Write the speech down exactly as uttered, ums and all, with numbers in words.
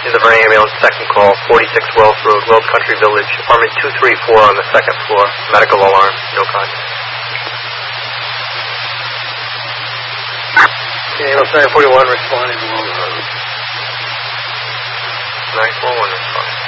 in the Vernon ambulance, second call, forty-six Wells Road, Wells Country Village, apartment two three four on the second floor. Medical alarm, no contact. Ambulance nine forty-one responding to Wells Road. nine four one responding.